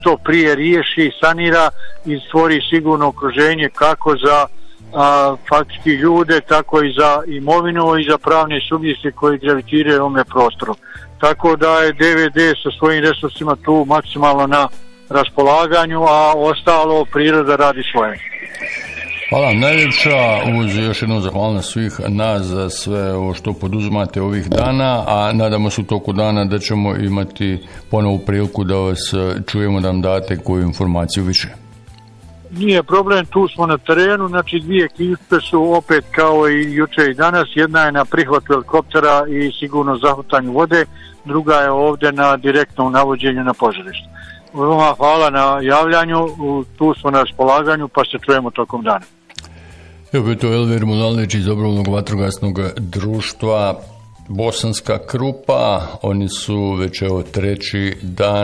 što prije riješi, sanira i stvori sigurno okruženje kako za faktički ljude, tako i za imovinu i za pravne subjekte koji gravitiraju u ovome prostoru. Tako da je DVD sa svojim resursima tu maksimalno na raspolaganju, a ostalo priroda radi svoje. Hvala najljepša, uz još jednu zahvalnost svih nas za sve ovo što poduzimate ovih dana, a nadamo se u toku dana da ćemo imati ponovu priliku da vas čujemo, da nam date koju informaciju više. Nije problem, tu smo na terenu, znači dvije ekipe su opet kao i juče i danas, jedna je na prihvatu helikoptera i sigurno zahvatanju vode, druga je ovdje na direktnom navođenju na požarište. Vama hvala na javljanju, tu smo na raspolaganju pa se čujemo tokom dana. Evo je to Elvir Mulalić iz Dobrovoljnog vatrogasnog društva Bosanska Krupa. Oni su već treći dan,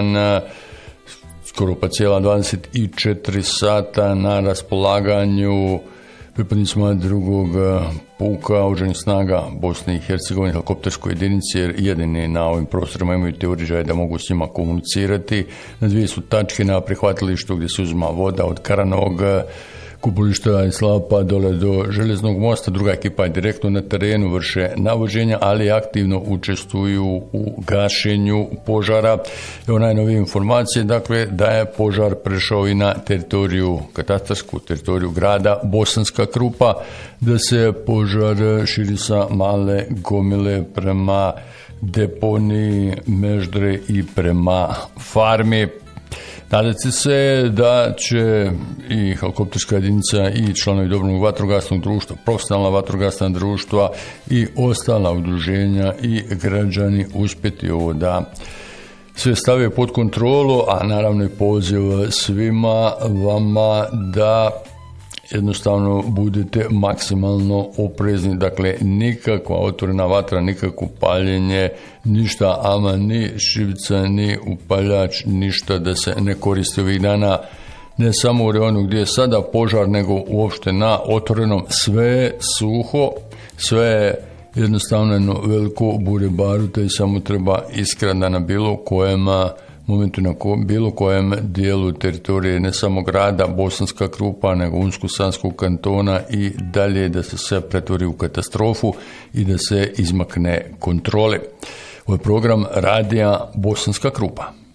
skoro pa cijela 24 sata na raspolaganju pripadnicima drugog puka oružanih snaga Bosne i Hercegovine, helikopterskoj jedinici, jer jedini na ovim prostorima imaju te uređaje da mogu s njima komunicirati. Na dvije su tačke na prihvatilištu gdje se uzma voda od Karanog kupulišta i Slapa dole do Željeznog mosta. Druga ekipa je direktno na terenu, vrše navođenja, ali aktivno učestvuju u gašenju požara. Evo najnovije informacije, dakle, da je požar prešao i na teritoriju, katastarsku teritoriju grada Bosanska Krupa, da se požar širi sa Male Gomile prema deponiji Meždre i prema farmi. Nadati se da će i helikopterska jedinica i članovi Dobrovoljnog vatrogasnog društva, profesionalna vatrogasna društva i ostala udruženja i građani uspjeti ovo da sve stave pod kontrolu, a naravno i poziv svima vama da jednostavno budete maksimalno oprezni, dakle nikakva otvorena vatra, nikakvo paljenje, ništa, ama ni šivca, ni upaljač, ništa da se ne koristi ovih dana, ne samo u reonu gdje je sada požar, nego uopšte na otvorenom. Sve je suho, sve je jednostavno jedno veliko bure baruta i samo treba iskra da na bilo kojem momentu, na bilo kojem dijelu teritorije ne samo grada Bosanska Krupa, nego Unsko-Sanskog kantona i dalje da se sve pretvori u katastrofu i da se izmakne kontrole. Ovo je program radija Bosanska Krupa.